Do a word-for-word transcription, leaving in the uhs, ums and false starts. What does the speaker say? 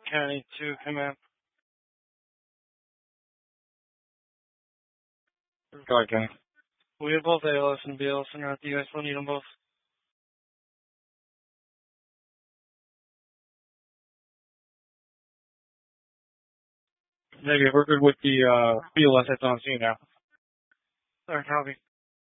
County two, command. Go ahead, Kenny. We have both A L S and B L S in route. Do you guys still need them both? Maybe we're good with the uh, B L S that's on scene now. Sorry, copy.